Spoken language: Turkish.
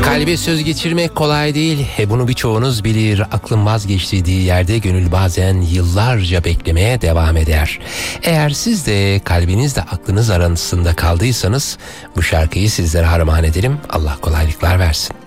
Kalbe söz geçirmek kolay değil. Bunu birçoğunuz bilir. Aklın vazgeçtiği yerde gönül bazen yıllarca beklemeye devam eder. Eğer siz de kalbinizle aklınız arasında kaldıysanız bu şarkıyı sizlere armağan ederim. Allah kolaylıklar versin.